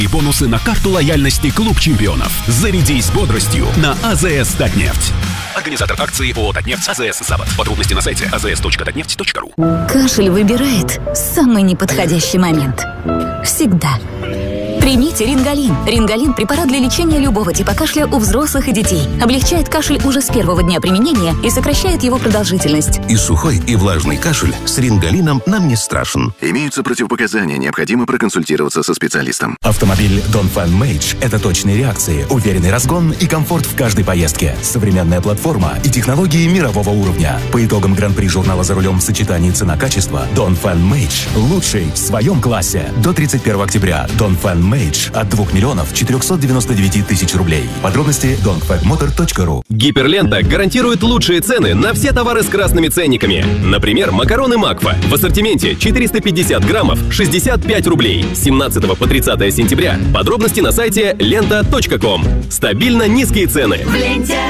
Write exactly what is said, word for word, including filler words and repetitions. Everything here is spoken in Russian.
И бонусы на карту лояльности «Клуб чемпионов». Зарядись бодростью на АЗС «Татнефть». Организатор акции ООО «Татнефть» АЗС «Запад». Подробности на сайте а зэ эс точка татнефть точка ру. Кашель выбирает самый неподходящий момент. Всегда. Примите Рингалин. Рингалин – препарат для лечения любого типа кашля у взрослых и детей. Облегчает кашель уже с первого дня применения и сокращает его продолжительность. И сухой, и влажный кашель с Рингалином нам не страшен. Имеются противопоказания, необходимо проконсультироваться со специалистом. Автомобиль Dongfeng Mage – это точные реакции, уверенный разгон и комфорт в каждой поездке. Современная платформа и технологии мирового уровня. По итогам Гран-при журнала «За рулем» в сочетании цена-качество, Dongfeng Mage – лучший в своем классе. До тридцать первого октября Dongfeng Mage от двух миллионов четырехсот девяноста девяти тысяч рублей. Подробности донфэн мотор точка ру. Гиперлента гарантирует лучшие цены на все товары с красными ценниками. Например, макароны Макфа в ассортименте четыреста пятьдесят граммов шестьдесят пять рублей. с семнадцатого по тридцатое сентября. Подробности на сайте лента точка ком. Стабильно низкие цены. В ленте